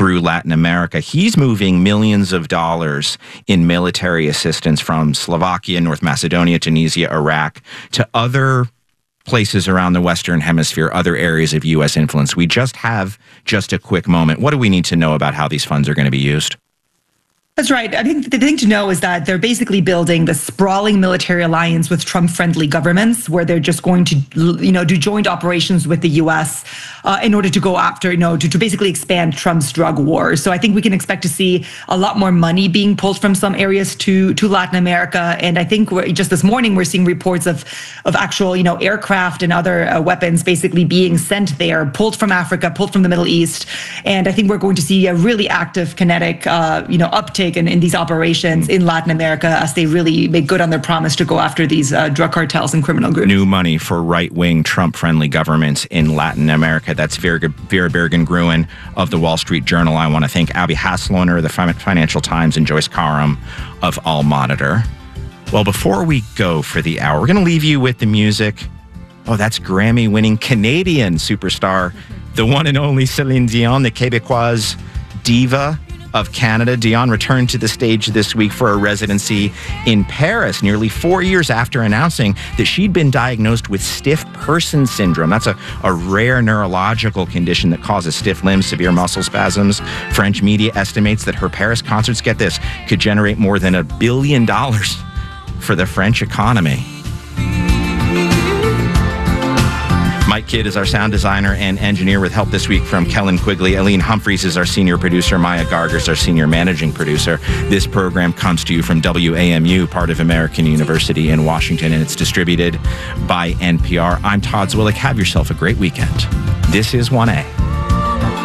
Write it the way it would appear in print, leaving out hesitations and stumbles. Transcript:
through Latin America. He's moving millions of dollars in military assistance from Slovakia, North Macedonia, Tunisia, Iraq to other places around the Western Hemisphere, other areas of U.S. influence. We just have a quick moment. What do we need to know about how these funds are going to be used? That's right. I think the thing to know is that they're basically building the sprawling military alliance with Trump-friendly governments, where they're just going to, do joint operations with the U.S. In order to go after, to basically expand Trump's drug war. So I think we can expect to see a lot more money being pulled from some areas to Latin America. And I think just this morning we're seeing reports of actual, aircraft and other weapons basically being sent there, pulled from Africa, pulled from the Middle East. And I think we're going to see a really active, kinetic, uptake in these operations in Latin America as they really make good on their promise to go after these drug cartels and criminal groups. New money for right-wing Trump-friendly governments in Latin America. That's Vera Bergen-Gruen of the Wall Street Journal. I want to thank Abby Hasloner of the Financial Times and Joyce Karam of All Monitor. Well, before we go for the hour, we're going to leave you with the music. Oh, that's Grammy-winning Canadian superstar, the one and only Céline Dion, the Québécoise diva of Canada. Dion returned to the stage this week for a residency in Paris, nearly 4 years after announcing that she'd been diagnosed with stiff person syndrome. That's a rare neurological condition that causes stiff limbs, severe muscle spasms. French media estimates that her Paris concerts, get this, could generate more than $1 billion for the French economy. Mike Kidd is our sound designer and engineer, with help this week from Kellen Quigley. Aline Humphreys is our senior producer. Maya Garger is our senior managing producer. This program comes to you from WAMU, part of American University in Washington, and it's distributed by NPR. I'm Todd Zwillich. Have yourself a great weekend. This is 1A.